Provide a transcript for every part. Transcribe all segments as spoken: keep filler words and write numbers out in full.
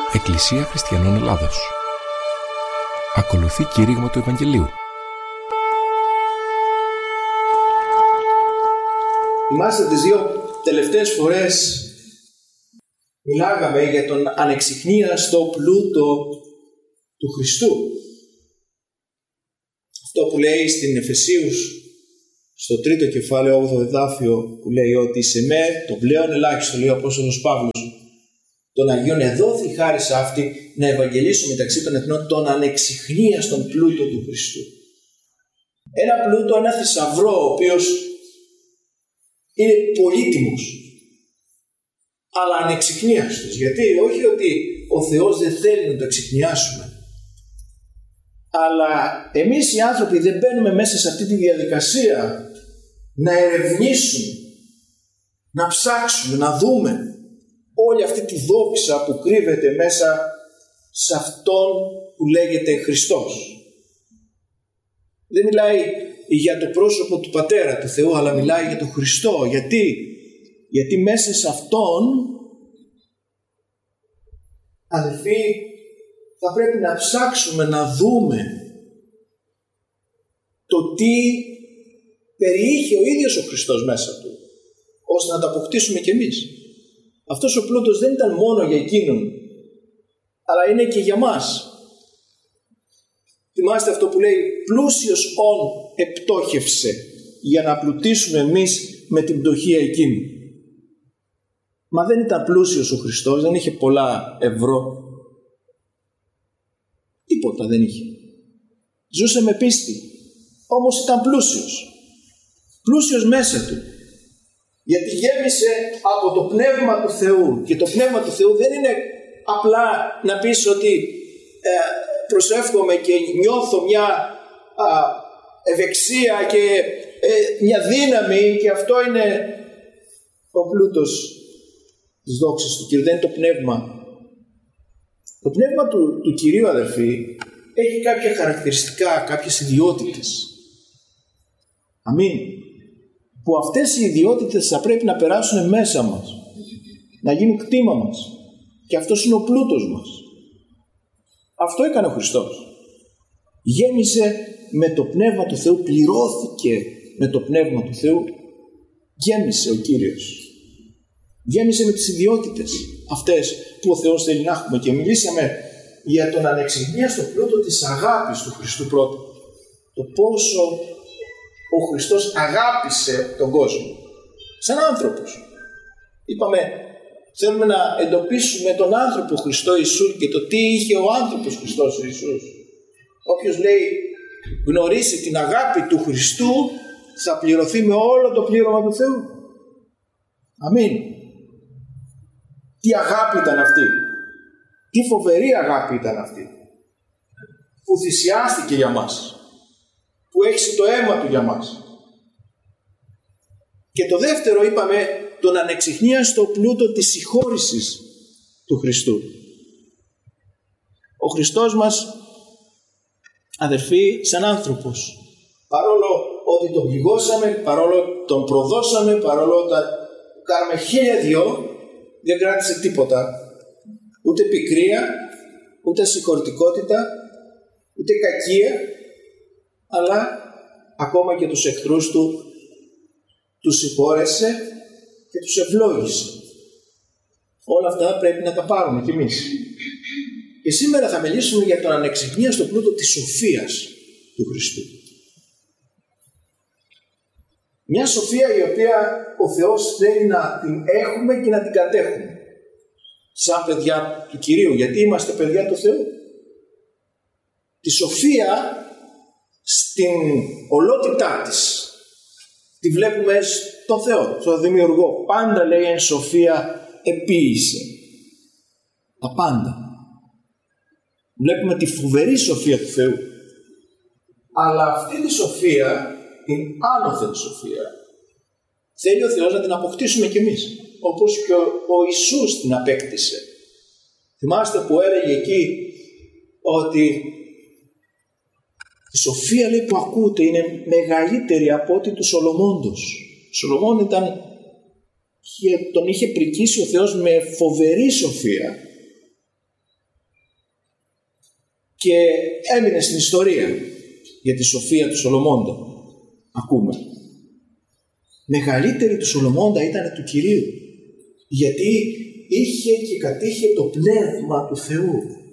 Εκκλησία Χριστιανών Ελλάδος. Ακολουθεί κήρυγμα του Ευαγγελίου. Θυμάστε τις δύο τελευταίες φορές μιλάγαμε για τον ανεξιχνίαστο πλούτο του Χριστού. Αυτό που λέει στην Εφεσίους στο τρίτο κεφάλαιο, όγδοο εδάφιο, που λέει ότι σε με το πλέον ελάχιστο, λέει ο Απόστολος Παύλος, των Αγίων εδόθη η χάρις αυτή να ευαγγελίσω μεταξύ των εθνών τον ανεξιχνίαστον πλούτο του Χριστού. Ένα πλούτο, ένα θησαυρό, ο οποίος είναι πολύτιμος, αλλά ανεξιχνίαστος. Γιατί όχι ότι ο Θεός δεν θέλει να το εξιχνιάσουμε, αλλά εμείς οι άνθρωποι δεν μπαίνουμε μέσα σε αυτή τη διαδικασία να ερευνήσουμε, να ψάξουμε, να δούμε όλη αυτή τη δόξα που κρύβεται μέσα σε αυτόν που λέγεται Χριστός. Δεν μιλάει για το πρόσωπο του Πατέρα του Θεού, αλλά μιλάει για τον Χριστό. Γιατί? Γιατί μέσα σε αυτόν, αδελφοί, θα πρέπει να ψάξουμε να δούμε το τι περιείχε ο ίδιος ο Χριστός μέσα του, ώστε να το αποκτήσουμε κι εμείς. Αυτός ο πλούτος δεν ήταν μόνο για εκείνον, αλλά είναι και για μας. Θυμάστε αυτό που λέει, πλούσιος ον επτόχευσε, για να πλουτίσουμε εμείς με την πτωχία εκείνη. Μα δεν ήταν πλούσιος ο Χριστός, δεν είχε πολλά ευρώ. Τίποτα δεν είχε. Ζούσε με πίστη. Όμως ήταν πλούσιος. Πλούσιος μέσα του. Γιατί γέμισε από το Πνεύμα του Θεού. Και το Πνεύμα του Θεού δεν είναι απλά να πεις ότι ε, προσεύχομαι και νιώθω μια α, ευεξία και ε, μια δύναμη, και αυτό είναι ο πλούτος της δόξης του Κυρίου. Δεν είναι το Πνεύμα. Το Πνεύμα του, του Κυρίου, αδερφοί, έχει κάποια χαρακτηριστικά, κάποιες ιδιότητες. Αμήν. Που αυτές οι ιδιότητες θα πρέπει να περάσουν μέσα μας, να γίνουν κτήμα μας, και αυτός είναι ο πλούτος μας. Αυτό έκανε ο Χριστός. Γέμισε με το Πνεύμα του Θεού, πληρώθηκε με το Πνεύμα του Θεού, γέμισε ο Κύριος. Γέμισε με τις ιδιότητες αυτές που ο Θεός θέλει να έχουμε. Και μιλήσαμε για τον ανεξιχνίαστο πλούτο της αγάπης του Χριστού πρώτα. Το πόσο ο Χριστός αγάπησε τον κόσμο σαν άνθρωπος. Είπαμε, θέλουμε να εντοπίσουμε τον άνθρωπο Χριστό Ιησού και το τι είχε ο άνθρωπος Χριστός Ιησούς. Όποιος λέει γνωρίσει την αγάπη του Χριστού, θα πληρωθεί με όλο το πλήρωμα του Θεού. Αμήν. Τι αγάπη ήταν αυτή. Τι φοβερή αγάπη ήταν αυτή, που θυσιάστηκε για μας, που έχισε το αίμα του για μας. Και το δεύτερο, είπαμε, τον ανεξιχνίαστο πλούτο της συγχώρησης του Χριστού. Ο Χριστός μας, αδερφοί, σαν άνθρωπος, παρόλο ότι τον πληγώσαμε, παρόλο τον προδώσαμε, παρόλο ότι κάναμε χίλια δυο, δεν κράτησε τίποτα. Ούτε πικρία, ούτε συγχωρητικότητα, ούτε κακία, αλλά ακόμα και τους εχθρούς του τους συγχώρεσε και τους ευλόγησε. Όλα αυτά πρέπει να τα πάρουμε κι εμείς. Και σήμερα θα μιλήσουμε για τον ανεξιχνίαστο πλούτο της σοφίας του Χριστού. Μια σοφία η οποία ο Θεός θέλει να την έχουμε και να την κατέχουμε σαν παιδιά του Κυρίου, γιατί είμαστε παιδιά του Θεού. Τη σοφία στην ολότητά της τη βλέπουμε στον Θεό, στον Δημιουργό. Πάντα λέει εν σοφία επίησε. Τα πάντα. Βλέπουμε τη φοβερή σοφία του Θεού. Αλλά αυτή τη σοφία, την άνωθεν σοφία, θέλει ο Θεός να την αποκτήσουμε κι εμείς, όπως και ο, ο Ιησούς την απέκτησε. Θυμάστε που έλεγε εκεί ότι η σοφία, λέει, που ακούτε είναι μεγαλύτερη από ό,τι του Σολομώντος. Ο Σολομών ήταν, τον είχε πρικήσει ο Θεός με φοβερή σοφία, και έμεινε στην ιστορία για τη σοφία του Σολομώντα. Ακούμε. Μεγαλύτερη του Σολομώντα ήταν του Κυρίου, γιατί είχε και κατήχε το πνεύμα του Θεού.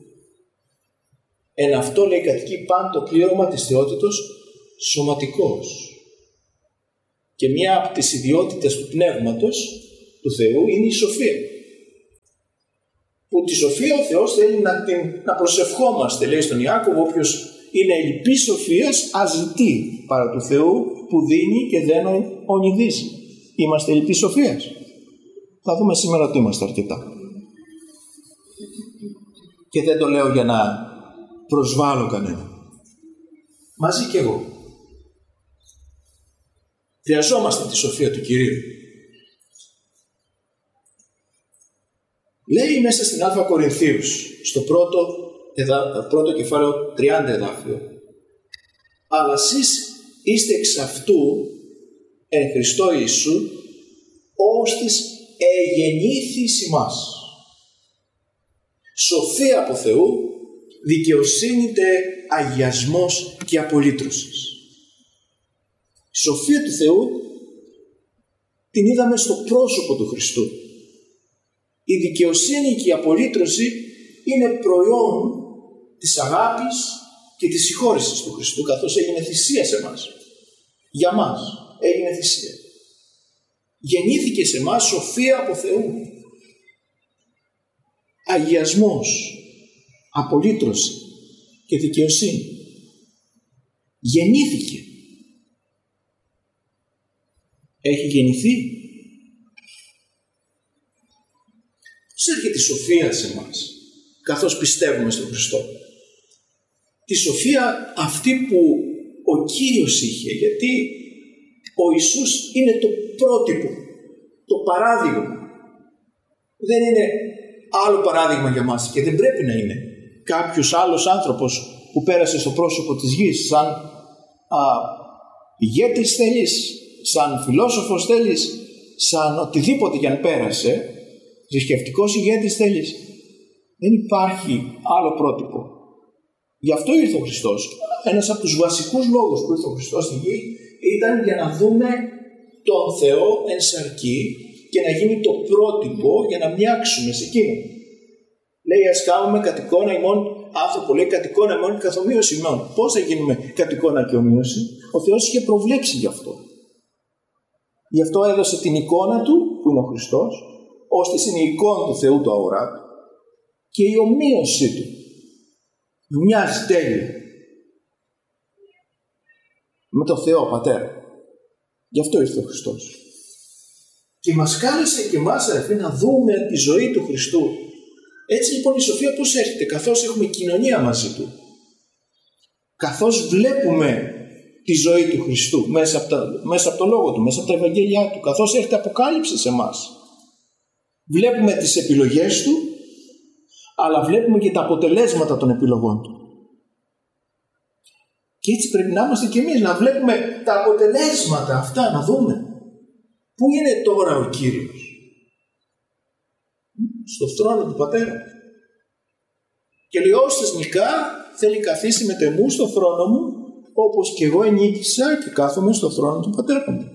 Εν αυτό, λέει, κατοικεί πάντα το πλήρωμα της θεότητος σωματικός. Και μία από τις ιδιότητες του πνεύματος του Θεού είναι η σοφία. Που τη σοφία ο Θεός θέλει να, την, να προσευχόμαστε, λέει στον Ιάκωβο, όποιος είναι ελλειπής σοφίας αζητεί παρά του Θεού που δίνει και δεν ονειδίζει. Είμαστε ελλειπής σοφίας. Θα δούμε σήμερα ότι είμαστε αρκετά. Και δεν το λέω για να προσβάλλω κανένα. Μαζί κι εγώ. Χρειαζόμαστε τη σοφία του Κυρίου. Λέει μέσα στην Α Κορινθίους, στο πρώτο, εδα, πρώτο κεφάλαιο τριάντα εδάφιο, αλλά εσείς είστε εξ αυτού εν Χριστώ Ιησού, ώστις εγεννήθης ημάς. Σοφία από Θεού, δικαιοσύνη τε αγιασμός και απολύτρωσης. Η σοφία του Θεού την είδαμε στο πρόσωπο του Χριστού. Η δικαιοσύνη και η απολύτρωση είναι προϊόν της αγάπης και της συγχώρεσης του Χριστού, καθώς έγινε θυσία σε εμάς. Για μας έγινε θυσία. Γεννήθηκε σε εμάς σοφία από Θεού. Αγιασμός, απολύτρωση και δικαιοσύνη. Γεννήθηκε. Έχει γεννηθεί. Πώς έρχεται η σοφία σε εμάς, καθώς πιστεύουμε στον Χριστό? Τη σοφία αυτή που ο Κύριος είχε, γιατί ο Ιησούς είναι το πρότυπο, το παράδειγμα. Δεν είναι άλλο παράδειγμα για μας και δεν πρέπει να είναι κάποιος άλλος άνθρωπος που πέρασε στο πρόσωπο της γης, σαν α, ηγέτης θέλεις, σαν φιλόσοφος θέλεις, σαν οτιδήποτε κι αν πέρασε, θρησκευτικός ηγέτης θέλεις. Δεν υπάρχει άλλο πρότυπο. Γι' αυτό ήρθε ο Χριστός. Ένας από τους βασικούς λόγους που ήρθε ο Χριστός στη γη ήταν για να δούμε τον Θεό εν σαρκή και να γίνει το πρότυπο για να μοιάξουμε σε εκείνον. Λέει, ας κάνουμε κατ' εικόνα ημών άνθρωπο, λέει κατ' εικόνα ημών καθ' ομοίωση ημών. Πώς θα γίνουμε κατ' εικόνα και ομοίωση? Ο Θεός είχε προβλέψει γι' αυτό. Γι' αυτό έδωσε την εικόνα του, που είναι ο Χριστός, ώστε είναι η εικόνα του Θεού του αοράτου, και η ομοίωσή του μοιάζει τέλεια με το Θεό Πατέρα. Γι' αυτό ήρθε ο Χριστός. Και μας κάλεσε και εμάς, αδελφοί, να δούμε τη ζωή του Χριστού. Έτσι λοιπόν η σοφία πώς έρχεται? Καθώς έχουμε κοινωνία μαζί του. Καθώς βλέπουμε τη ζωή του Χριστού μέσα από, τα, μέσα από το Λόγο του, μέσα από τα Ευαγγέλια του. Καθώς έρχεται αποκάλυψη σε εμάς. Βλέπουμε τις επιλογές του, αλλά βλέπουμε και τα αποτελέσματα των επιλογών του. Και έτσι πρέπει να είμαστε και εμείς, να βλέπουμε τα αποτελέσματα αυτά, να δούμε. Πού είναι τώρα ο Κύριος? Στο θρόνο του Πατέρα. Και λέει, όστες νικά θέλει καθίσει με τεμού στο θρόνο μου, όπως και εγώ ενίκησα και κάθομαι στο θρόνο του Πατέρα μου.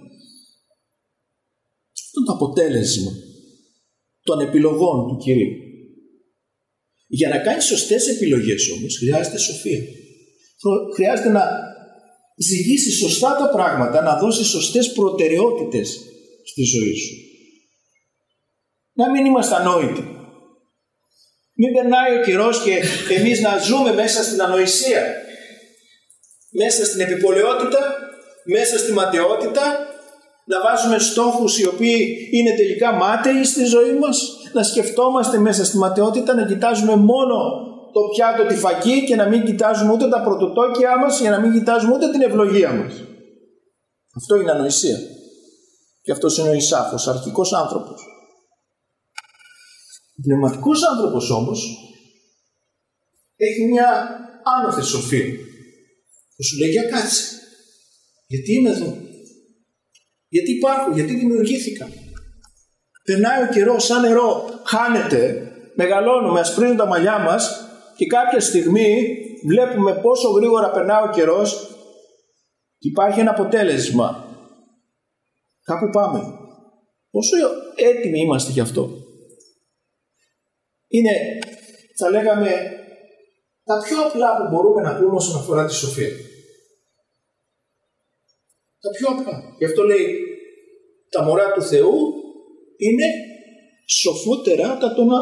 Αυτό είναι το αποτέλεσμα των επιλογών του Κυρίου. Για να κάνεις σωστές επιλογές όμως χρειάζεται σοφία. Χρειάζεται να ζυγίσεις σωστά τα πράγματα, να δώσεις σωστές προτεραιότητες στη ζωή σου. Να μην είμαστε ανόητοι. Μην περνάει ο καιρός και εμείς να ζούμε μέσα στην ανοησία, μέσα στην επιπολαιότητα, μέσα στη ματαιότητα, να βάζουμε στόχους οι οποίοι είναι τελικά μάταιοι στη ζωή μας, να σκεφτόμαστε μέσα στη ματαιότητα, να κοιτάζουμε μόνο το πιάτο, τη φακή και να μην κοιτάζουμε ούτε τα πρωτοτόκια μας, για να μην κοιτάζουμε ούτε την ευλογία μας. Αυτό είναι ανοησία. Και αυτός είναι ο Ισάφος, αρχικός άνθρωπος. Ο πνευματικός άνθρωπος όμως έχει μια άνωθη σοφία που σου λέει, για κάτσε, γιατί είμαι εδώ, γιατί υπάρχω, γιατί δημιουργήθηκα. Περνάει ο καιρός, σαν νερό χάνεται, μεγαλώνουμε, ασπρίζουν τα μαλλιά μας και κάποια στιγμή βλέπουμε πόσο γρήγορα περνάει ο καιρός και υπάρχει ένα αποτέλεσμα. Κάπου πάμε. Πόσο έτοιμοι είμαστε γι' αυτό. Είναι, θα λέγαμε, τα πιο απλά που μπορούμε να πούμε όσον αφορά τη σοφία. Τα πιο απλά. Γι' αυτό λέει, τα μωρά του Θεού είναι σοφότερα τα των